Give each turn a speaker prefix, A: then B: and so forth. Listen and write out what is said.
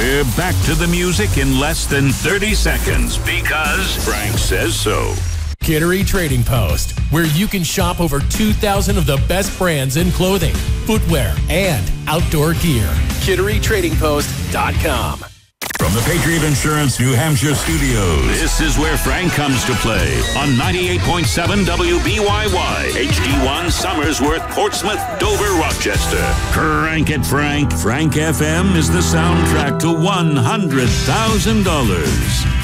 A: We're back to the music in less than 30 seconds because Frank says so.
B: Kittery Trading Post, where you can shop over 2,000 of the best brands in clothing, footwear, and outdoor gear. KitteryTradingPost.com.
A: From the Patriot Insurance New Hampshire studios, this is where Frank comes to play on 98.7 WBYY, HD1 Somersworth, Portsmouth, Dover, Rochester. Crank it, Frank. Frank FM is the soundtrack to $100,000.